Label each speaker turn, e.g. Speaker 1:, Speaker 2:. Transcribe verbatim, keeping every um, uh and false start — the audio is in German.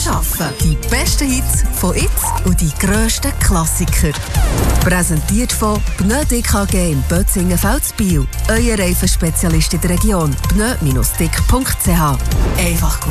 Speaker 1: arbeiten. Die besten Hits von jetzt und die grössten Klassiker. Präsentiert von Pneu D K G in Bötzingen-Veldsbiel. Euer Reifenspezialist in der Region. pneu Bindestrich dick punkt c h. Einfach gut.